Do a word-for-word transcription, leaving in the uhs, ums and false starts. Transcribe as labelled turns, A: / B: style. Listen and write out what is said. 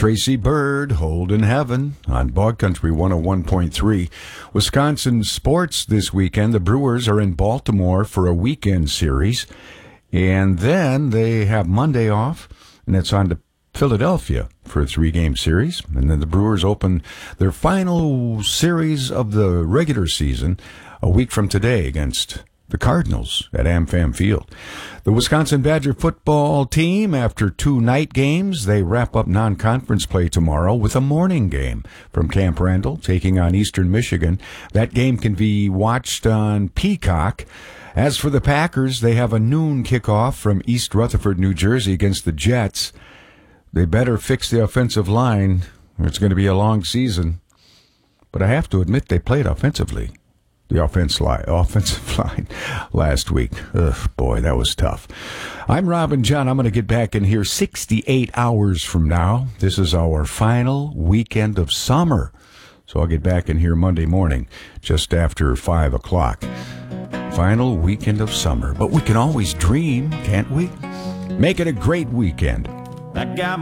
A: Tracy Bird, Holding Heaven on Bog Country one oh one point three. Wisconsin sports this weekend. The Brewers are in Baltimore for a weekend series. And then they have Monday off, and it's on to Philadelphia for a three-game series. And then the Brewers open their final series of the regular season a week from today against the Cardinals at AmFam Field. The Wisconsin Badger football team, after two night games, they wrap up non-conference play tomorrow with a morning game from Camp Randall, taking on Eastern Michigan. That game can be watched on Peacock. As for the Packers, they have a noon kickoff from East Rutherford, New Jersey against the Jets. They better fix the offensive line, or it's going to be a long season. But I have to admit, they played offensively. The offense line, offensive line last week. Ugh, boy, that was tough. I'm Robin John. I'm going to get back in here sixty-eight hours from now. This is our final weekend of summer. So I'll get back in here Monday morning, just after five o'clock. Final weekend of summer. But we can always dream, can't we? Make it a great weekend.
B: That guy